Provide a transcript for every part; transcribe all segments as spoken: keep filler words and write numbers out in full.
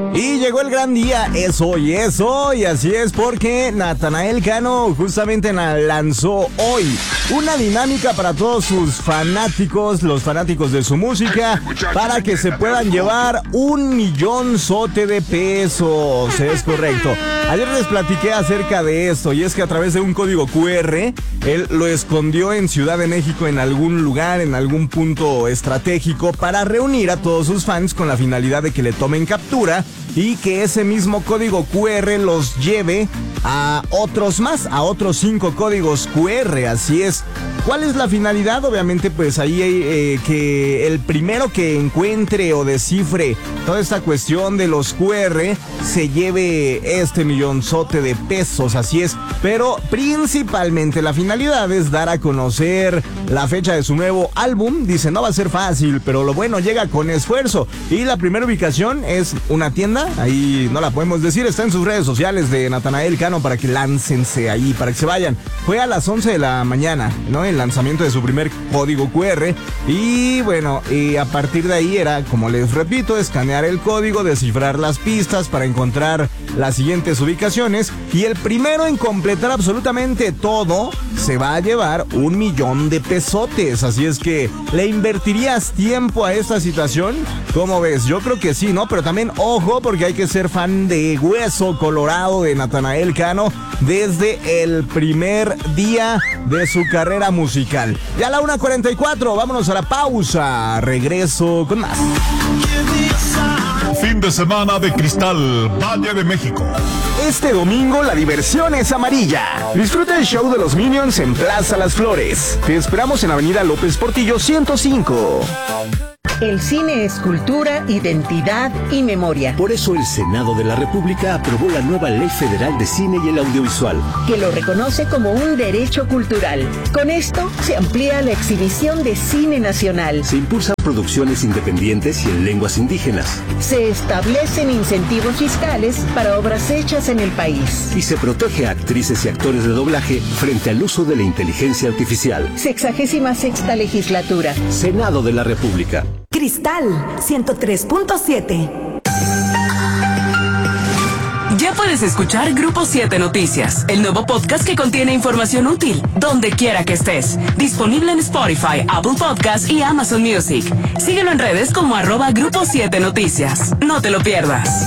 Y llegó el gran día, es hoy, es hoy, así es porque Natanael Cano justamente lanzó hoy una dinámica para todos sus fanáticos, los fanáticos de su música, para que se puedan llevar un millón sote de pesos, es correcto. Ayer les platiqué acerca de esto y es que a través de un código cu erre, él lo escondió en Ciudad de México en algún lugar, en algún punto estratégico para reunir a todos sus fans con la finalidad de que le tomen captura y que ese mismo código cu erre los lleve a otros más, a otros cinco códigos cu erre, así es. ¿Cuál es la finalidad? Obviamente pues ahí eh, que el primero que encuentre o descifre toda esta cuestión de los cu erre se lleve este millonzote de pesos, así es. Pero principalmente la finalidad es dar a conocer la fecha de su nuevo álbum. Dice, no va a ser fácil, pero lo bueno llega con esfuerzo. Y la primera ubicación es una tienda, ahí no la podemos decir, está en sus redes sociales de Natanael Cano para que láncense ahí, para que se vayan. Fue a las once de la mañana, ¿no? El lanzamiento de su primer código cu erre. Y bueno, y a partir de ahí era, como les repito, escanear el código, descifrar las pistas para encontrar las siguientes ubicaciones. Y el primero en completar absolutamente todo se va a llevar un millón de pesotes. Así es que, ¿le invertirías tiempo a esta situación? ¿Cómo ves? Yo creo que sí, ¿no? Pero también, ojo, porque hay que ser fan de hueso colorado de Natanael Cano desde el primer día de su carrera musical. Ya a la una cuarenta y cuatro, vámonos a la pausa. Regreso con más. Fin de semana de Cristal, Valle de México. Este domingo la diversión es amarilla. Disfruta el show de los Minions en Plaza Las Flores. Te esperamos en Avenida López Portillo ciento cinco. El cine es cultura, identidad y memoria. Por eso el Senado de la República aprobó la nueva Ley Federal de Cine y el Audiovisual, que lo reconoce como un derecho cultural. Con esto se amplía la exhibición de cine nacional. Se impulsan producciones independientes y en lenguas indígenas. Se establecen incentivos fiscales para obras hechas en el país. Y se protege a actrices y actores de doblaje frente al uso de la inteligencia artificial. Sexagésima sexta legislatura. Senado de la República. Cristal ciento tres punto siete. Ya puedes escuchar Grupo siete Noticias, el nuevo podcast que contiene información útil, donde quiera que estés. Disponible en Spotify, Apple Podcasts y Amazon Music. Síguelo en redes como arroba Grupo siete Noticias. No te lo pierdas.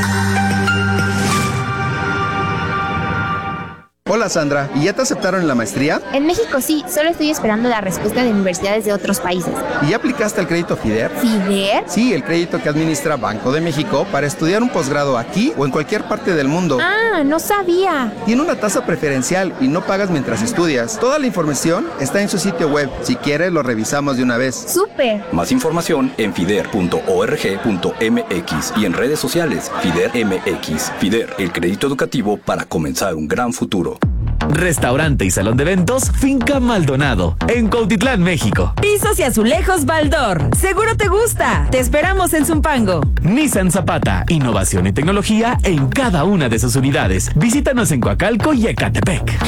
Hola Sandra, ¿y ya te aceptaron en la maestría? En México sí, solo estoy esperando la respuesta de universidades de otros países. ¿Y ya aplicaste al crédito FIDER? ¿FIDER? Sí, el crédito que administra Banco de México para estudiar un posgrado aquí o en cualquier parte del mundo. Ah, no sabía. Tiene una tasa preferencial y no pagas mientras estudias. Toda la información está en su sitio web. Si quieres, lo revisamos de una vez. ¡Súper! Más información en fider punto org punto mx y en redes sociales FIDER M X. FIDER, el crédito educativo para comenzar un gran futuro. Restaurante y salón de eventos Finca Maldonado, en Cuautitlán, México. Pisos y azulejos Baldor. Seguro te gusta. Te esperamos en Zumpango. Nissan Zapata, innovación y tecnología en cada una de sus unidades. Visítanos en Coacalco y Ecatepec.